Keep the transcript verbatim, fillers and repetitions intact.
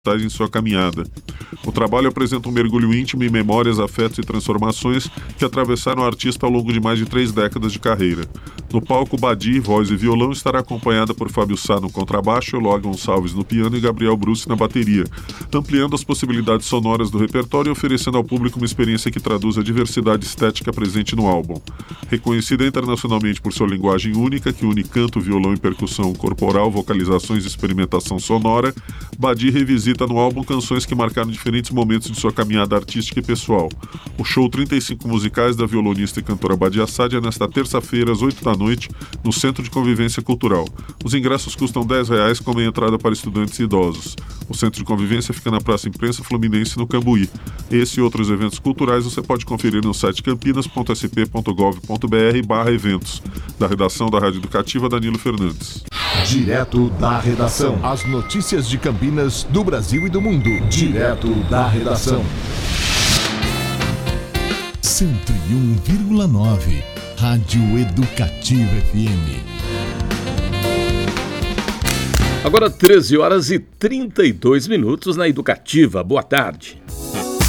em sua caminhada. O trabalho apresenta um mergulho íntimo em memórias, afetos e transformações que atravessaram o artista ao longo de mais de três décadas de carreira. No palco, Badi, voz e violão, estará acompanhada por Fábio Sá no contrabaixo, Eloá Gonçalves no piano e Gabriel Bruce na bateria, ampliando as possibilidades sonoras do repertório e oferecendo ao público uma experiência que traduz a diversidade estética presente no álbum. Reconhecida internacionalmente por sua linguagem única, que une canto, violão e percussão corporal, vocalizações e experimentação sonora, Badi revisita no álbum canções que marcaram diferentes momentos de sua caminhada artística e pessoal. O show trinta e cinco musicais da violonista e cantora Badi Assad é nesta terça-feira, às oito da noite, no Centro de Convivência Cultural. Os ingressos custam dez reais, como a entrada para estudantes e idosos. O Centro de Convivência fica na Praça Imprensa Fluminense, no Cambuí. Esse e outros eventos culturais você pode conferir no site campinas ponto s p ponto gov ponto b r barra eventos. Da redação da Rádio Educativa, Danilo Fernandes. Direto da redação. As notícias de Campinas, do Brasil e do mundo. Direto da redação. cento e um vírgula nove Rádio Educativa F M. Agora treze horas e trinta e dois minutos na Educativa. Boa tarde.